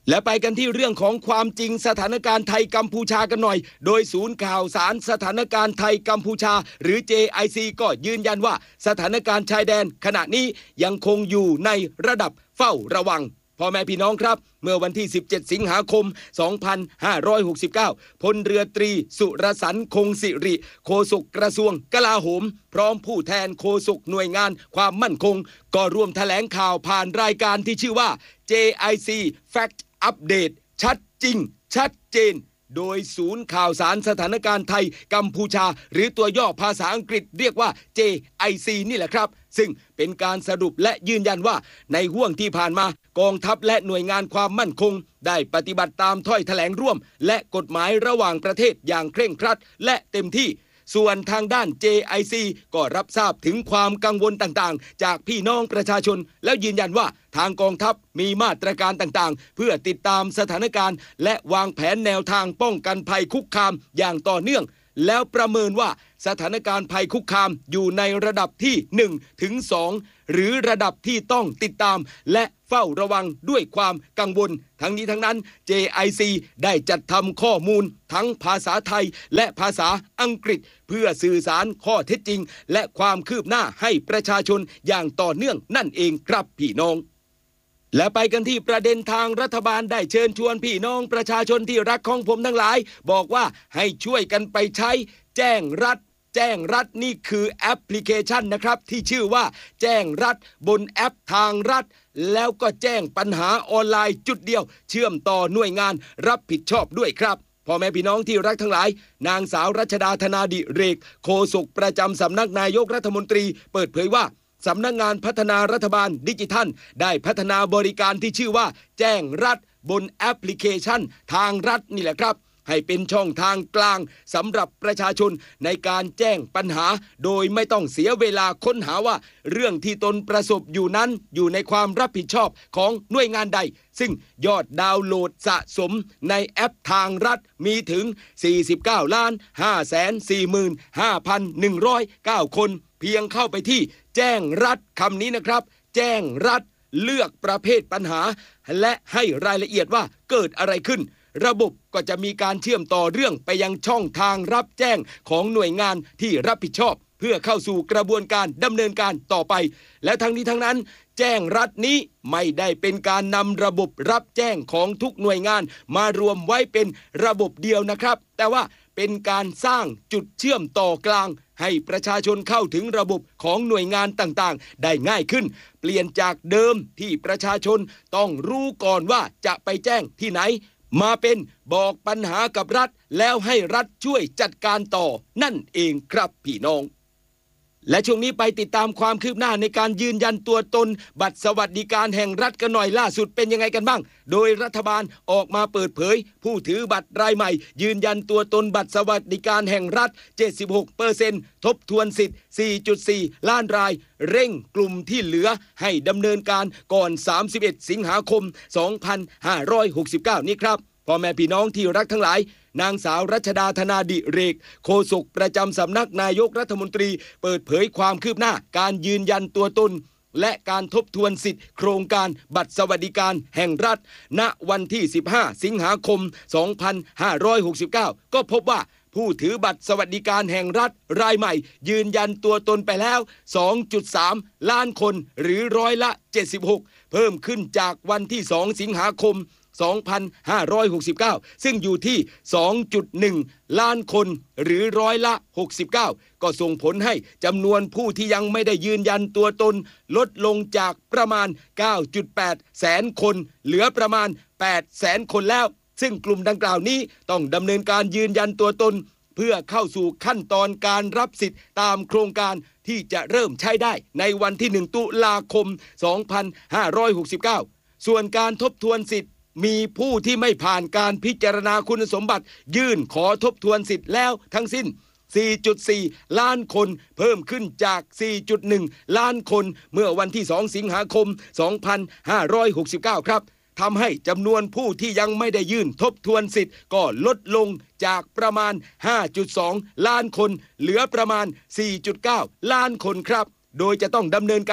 และไปกันที่เรื่องของความจริงสถานการณ์ไทยกัมพูชากันหน่อยโดยศูนย์ข่าวสารสถานการณ์ไทยกัมพูชาหรือ เจ ไอ ซี ก็ยืนยันว่าสถานการณ์ชายแดนขณะนี้ยังคงอยู่ในระดับเฝ้าระวังพ่อแม่พี่น้องครับเมื่อวันที่สิบเจ็ดสิงหาคมสองพันห้าร้อยหกสิบเก้าพลเรือตรีสุรสันต์คงสิริโฆษกกระทรวงกลาโหมพร้อมผู้แทนโฆษกหน่วยงานความมั่นคงก็ร่วมแถลงข่าวผ่านรายการที่ชื่อว่า เจ ไอ ซี Fact Update ชัดจริงชัดเจนโดยศูนย์ข่าวสารสถานการณ์ไทยกัมพูชาหรือตัวย่อภาษาอังกฤษเรียกว่า เจ ไอ ซี นี่แหละครับซึ่งเป็นการสรุปและยืนยันว่าในห่วงที่ผ่านมากองทัพและหน่วยงานความมั่นคงได้ปฏิบัติตามถ้อยแถลงร่วมและกฎหมายระหว่างประเทศอย่างเคร่งครัดและเต็มที่ส่วนทางด้าน เจ ไอ ซี ก็รับทราบถึงความกังวลต่างๆจากพี่น้องประชาชนแล้วยืนยันว่าทางกองทัพมีมาตรการต่างๆเพื่อติดตามสถานการณ์และวางแผนแนวทางป้องกันภัยคุกคามอย่างต่อเนื่องแล้วประเมินว่าสถานการณ์ภัยคุกคามอยู่ในระดับที่ หนึ่งถึงสอง หรือระดับที่ต้องติดตามและเฝ้าระวังด้วยความกังวลทั้งนี้ทั้งนั้น เจ ไอ ซี ได้จัดทำข้อมูลทั้งภาษาไทยและภาษาอังกฤษเพื่อสื่อสารข้อเท็จจริงและความคืบหน้าให้ประชาชนอย่างต่อเนื่องนั่นเองครับพี่น้องและไปกันที่ประเด็นทางรัฐบาลได้เชิญชวนพี่น้องประชาชนที่รักของผมทั้งหลายบอกว่าให้ช่วยกันไปใช้แจ้งรัฐแจ้งรัฐนี่คือแอปพลิเคชันนะครับที่ชื่อว่าแจ้งรัฐบนแอปทางรัฐแล้วก็แจ้งปัญหาออนไลน์จุดเดียวเชื่อมต่อหน่วยงานรับผิดชอบด้วยครับพ่อแม่พี่น้องที่รักทั้งหลายนางสาวรัชดาธนาดิเรกโฆษกประจำสำนักนายกรัฐมนตรีเปิดเผยว่าสำนักงานพัฒนารัฐบาลดิจิทัลได้พัฒนาบริการที่ชื่อว่าแจ้งรัฐบนแอปพลิเคชันทางรัฐนี่แหละครับให้เป็นช่องทางกลางสำหรับประชาชนในการแจ้งปัญหาโดยไม่ต้องเสียเวลาค้นหาว่าเรื่องที่ตนประสบอยู่นั้นอยู่ในความรับผิดชอบของหน่วยงานใดซึ่งยอดดาวน์โหลดสะสมในแอปทางรัฐมีถึง สี่สิบเก้าล้านห้าแสนสี่หมื่นห้าพันหนึ่งร้อยเก้า คนเพียงเข้าไปที่แจ้งรัฐคำนี้นะครับแจ้งรัฐเลือกประเภทปัญหาและให้รายละเอียดว่าเกิดอะไรขึ้นระบบก็จะมีการเชื่อมต่อเรื่องไปยังช่องทางรับแจ้งของหน่วยงานที่รับผิดชอบเพื่อเข้าสู่กระบวนการดำเนินการต่อไปและทั้งนี้ทั้งนั้นแจ้งรัฐนี้ไม่ได้เป็นการนำระบบรับแจ้งของทุกหน่วยงานมารวมไว้เป็นระบบเดียวนะครับแต่ว่าเป็นการสร้างจุดเชื่อมต่อกลางให้ประชาชนเข้าถึงระบบของหน่วยงานต่างๆได้ง่ายขึ้นเปลี่ยนจากเดิมที่ประชาชนต้องรู้ก่อนว่าจะไปแจ้งที่ไหนมาเป็นบอกปัญหากับรัฐแล้วให้รัฐช่วยจัดการต่อนั่นเองครับพี่น้องและช่วงนี้ไปติดตามความคืบหน้าในการยืนยันตัวตนบัตรสวัสดิการแห่งรัฐกันหน่อยล่าสุดเป็นยังไงกันบ้างโดยรัฐบาลออกมาเปิดเผยผู้ถือบัตรรายใหม่ยืนยันตัวตนบัตรสวัสดิการแห่งรัฐ เจ็ดสิบหกเปอร์เซ็นต์ ทบทวนสิทธิ์ สี่จุดสี่ ล้านรายเร่งกลุ่มที่เหลือให้ดำเนินการก่อนสามสิบเอ็ดสิงหาคมสองพันห้าร้อยหกสิบเก้านี้ครับพ่อแม่พี่น้องที่รักทั้งหลายนางสาวรัชดาธนาดิเรกโฆษกประจำสำนักนายกรัฐมนตรีเปิดเผยความคืบหน้าการยืนยันตัวตนและการทบทวนสิทธิโครงการบัตรสวัสดิการแห่งรัฐณวันที่สิบห้าสิงหาคมสองพันห้าร้อยหกสิบเก้าก็พบว่าผู้ถือบัตรสวัสดิการแห่งรัฐรายใหม่ยืนยันตัวตนไปแล้ว สองจุดสาม ล้านคนหรือร้อยละเจ็ดสิบหกเพิ่มขึ้นจากวันที่สองสิงหาคมสองพันห้าร้อยหกสิบเก้าซึ่งอยู่ที่ สองจุดหนึ่ง ล้านคนหรือร้อยละหกสิบเก้าก็ส่งผลให้จำนวนผู้ที่ยังไม่ได้ยืนยันตัวตนลดลงจากประมาณ เก้าจุดแปด แสนคนเหลือประมาณ แปดแสนคนแล้วซึ่งกลุ่มดังกล่าวนี้ต้องดำเนินการยืนยันตัวตนเพื่อเข้าสู่ขั้นตอนการรับสิทธิ์ตามโครงการที่จะเริ่มใช้ได้ในวันที่หนึ่งตุลาคมสองพันห้าร้อยหกสิบเก้าส่วนการทบทวนสิทธิ์มีผู้ที่ไม่ผ่านการพิจารณาคุณสมบัติยื่นขอทบทวนสิทธิ์แล้วทั้งสิ้น สี่จุดสี่ ล้านคนเพิ่มขึ้นจาก สี่จุดหนึ่ง ล้านคนเมื่อวันที่สองสิงหาคมสองพันห้าร้อยหกสิบเก้าครับทำให้จำนวนผู้ที่ยังไม่ได้ยื่นทบทวนสิทธิ์ก็ลดลงจากประมาณ ห้าจุดสอง ล้านคนเหลือประมาณ สี่จุดเก้า ล้านคนครับโดยจะต้องดำเนินการ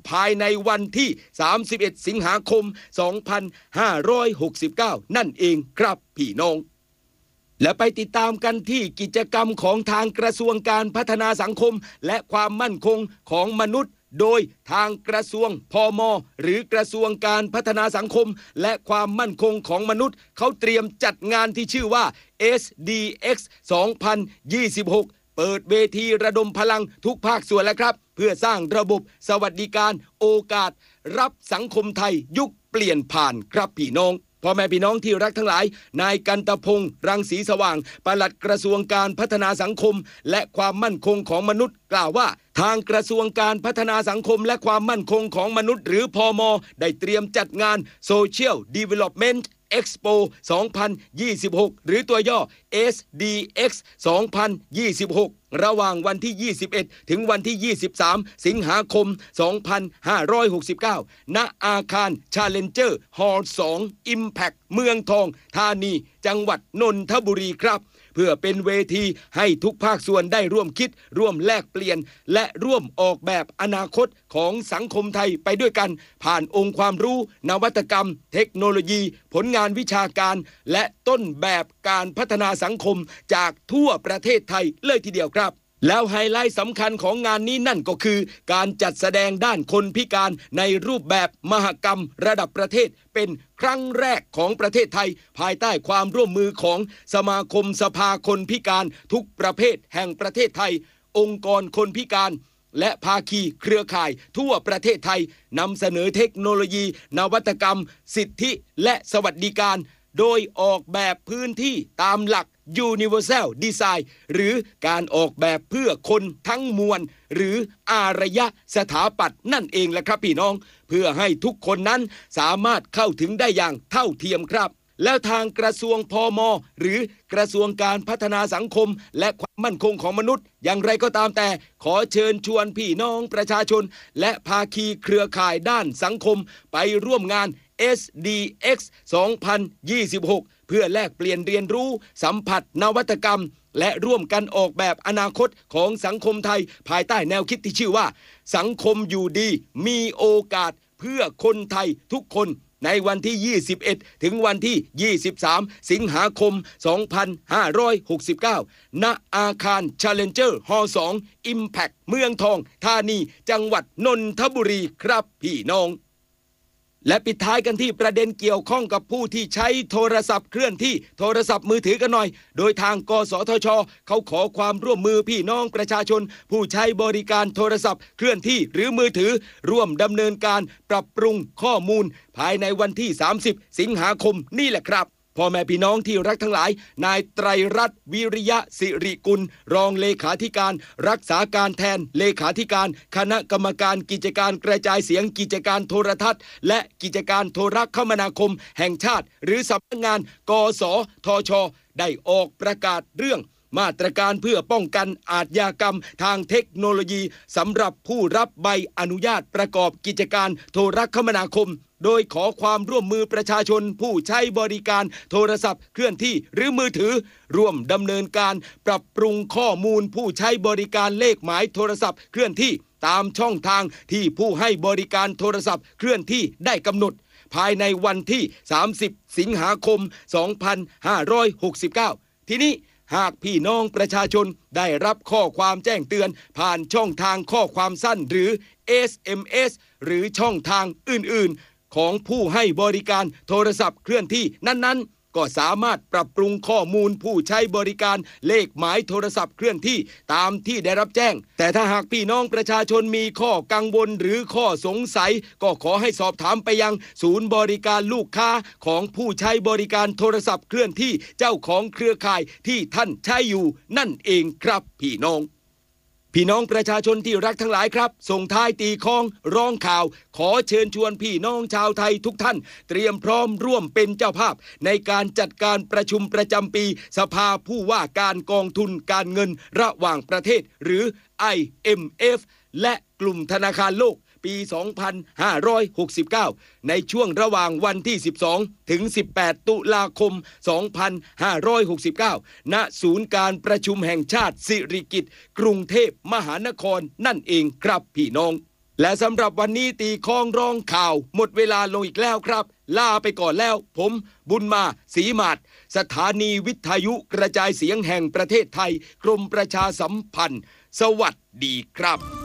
ภายในวันที่สามสิบเอ็ดสิงหาคมสองพันห้าร้อยหกสิบเก้านั่นเองครับพี่น้องและไปติดตามกันที่กิจกรรมของทางกระทรวงการพัฒนาสังคมและความมั่นคงของมนุษย์โดยทางกระทรวงพม.หรือกระทรวงการพัฒนาสังคมและความมั่นคงของมนุษย์เขาเตรียมจัดงานที่ชื่อว่า เอส ดี เอ็กซ์ สองพันยี่สิบหก เปิดเวทีระดมพลังทุกภาคส่วนแล้วครับเพื่อสร้างระบบสวัสดิการโอกาสรับสังคมไทยยุคเปลี่ยนผ่านครับพี่น้องพ่อแม่พี่น้องที่รักทั้งหลายนายกันตพงษ์รังสีสว่างปลัดกระทรวงการพัฒนาสังคมและความมั่นคงของมนุษย์กล่าวว่าทางกระทรวงการพัฒนาสังคมและความมั่นคงของมนุษย์หรือพม.ได้เตรียมจัดงาน Social Development Expo สองพันยี่สิบหก หรือตัวย่อ เอส ดี เอ็กซ์ สองพันยี่สิบหก ระหว่างวันที่ ยี่สิบเอ็ด ถึงวันที่ ยี่สิบสาม สิงหาคม สองพันห้าร้อยหกสิบเก้า ณ อาคาร Challenger Hall สอง Impact เมืองทองธานีจังหวัดนนทบุรีครับเพื่อเป็นเวทีให้ทุกภาคส่วนได้ร่วมคิดร่วมแลกเปลี่ยนและร่วมออกแบบอนาคตของสังคมไทยไปด้วยกันผ่านองค์ความรู้นวัตกรรมเทคโนโลยีผลงานวิชาการและต้นแบบการพัฒนาสังคมจากทั่วประเทศไทยเลยทีเดียวครับแล้วไฮไลท์สำคัญของงานนี้นั่นก็คือการจัดแสดงด้านคนพิการในรูปแบบมหกรรมระดับประเทศเป็นครั้งแรกของประเทศไทยภายใต้ความร่วมมือของสมาคมสภาคนพิการทุกประเภทแห่งประเทศไทยองค์กรคนพิการและภาคีเครือข่ายทั่วประเทศไทยนำเสนอเทคโนโลยีนวัตกรรมสิทธิและสวัสดิการโดยออกแบบพื้นที่ตามหลัก Universal Design หรือการออกแบบเพื่อคนทั้งมวลหรืออารยสถาปัตย์นั่นเองแหละครับพี่น้องเพื่อให้ทุกคนนั้นสามารถเข้าถึงได้อย่างเท่าเทียมครับแล้วทางกระทรวงพม.หรือกระทรวงการพัฒนาสังคมและความมั่นคงของมนุษย์อย่างไรก็ตามแต่ขอเชิญชวนพี่น้องประชาชนและภาคีเครือข่ายด้านสังคมไปร่วมงาน เอส ดี เอ็กซ์ สองพันยี่สิบหก เพื่อแลกเปลี่ยนเรียนรู้สัมผัสนวัตกรรมและร่วมกันออกแบบอนาคตของสังคมไทยภายใต้แนวคิดที่ชื่อว่าสังคมอยู่ดีมีโอกาสเพื่อคนไทยทุกคนในวันที่ ยี่สิบเอ็ด ถึงวันที่ ยี่สิบสาม สิงหาคม สองพันห้าร้อยหกสิบเก้า ณ อาคาร Challenger Hall สอง Impact เมืองทองธานีจังหวัดนนทบุรีครับพี่น้องและปิดท้ายกันที่ประเด็นเกี่ยวข้องกับผู้ที่ใช้โทรศัพท์เคลื่อนที่โทรศัพท์มือถือกันหน่อยโดยทางกสทช.เขาขอความร่วมมือพี่น้องประชาชนผู้ใช้บริการโทรศัพท์เคลื่อนที่หรือมือถือร่วมดำเนินการปรับปรุงข้อมูลภายในวันที่สามสิบสิงหาคมนี่แหละครับพ่อแม่พี่น้องที่รักทั้งหลายนายไตรรัตน์วิริยะสิริกุลรองเลขาธิการรักษาการแทนเลขาธิการคณะกรรมการกิจการกระจายเสียงกิจการโทรทัศน์และกิจการโทรคมนาคมแห่งชาติหรือสำนักงานกสทช.ได้ออกประกาศเรื่องมาตรการเพื่อป้องกันอาชญากรรมทางเทคโนโลยีสำหรับผู้รับใบอนุญาตประกอบกิจการโทรคมนาคมโดยขอความร่วมมือประชาชนผู้ใช้บริการโทรศัพท์เคลื่อนที่หรือมือถือร่วมดำเนินการปรับปรุงข้อมูลผู้ใช้บริการเลขหมายโทรศัพท์เคลื่อนที่ตามช่องทางที่ผู้ให้บริการโทรศัพท์เคลื่อนที่ได้กำหนดภายในวันที่สามสิบสิงหาคมสองพันห้าร้อยหกสิบเก้าทีนี้หากพี่น้องประชาชนได้รับข้อความแจ้งเตือนผ่านช่องทางข้อความสั้นหรือ เอส เอ็ม เอส หรือช่องทางอื่นๆของผู้ให้บริการโทรศัพท์เคลื่อนที่นั้นๆก็สามารถปรับปรุงข้อมูลผู้ใช้บริการเลขหมายโทรศัพท์เคลื่อนที่ตามที่ได้รับแจ้งแต่ถ้าหากพี่น้องประชาชนมีข้อกังวลหรือข้อสงสัยก็ขอให้สอบถามไปยังศูนย์บริการลูกค้าของผู้ใช้บริการโทรศัพท์เคลื่อนที่เจ้าของเครือข่ายที่ท่านใช้อยู่นั่นเองครับพี่น้องพี่น้องประชาชนที่รักทั้งหลายครับส่งท้ายตีคล้องร้องข่าวขอเชิญชวนพี่น้องชาวไทยทุกท่านเตรียมพร้อมร่วมเป็นเจ้าภาพในการจัดการประชุมประจำปีสภาผู้ว่าการกองทุนการเงินระหว่างประเทศหรือ ไอ เอ็ม เอฟ และกลุ่มธนาคารโลกปี สองพันห้าร้อยหกสิบเก้า ในช่วงระหว่างวันที่ สิบสอง ถึง สิบแปด ตุลาคม สองพันห้าร้อยหกสิบเก้า ณ ศูนย์การประชุมแห่งชาติสิริกิติ์กรุงเทพมหานครนั่นเองครับพี่น้องและสำหรับวันนี้ตีคล้องร้องข่าวหมดเวลาลงอีกแล้วครับลาไปก่อนแล้วผมบุญมาศรีมาศสถานีวิทยุกระจายเสียงแห่งประเทศไทยกรมประชาสัมพันธ์สวัสดีครับ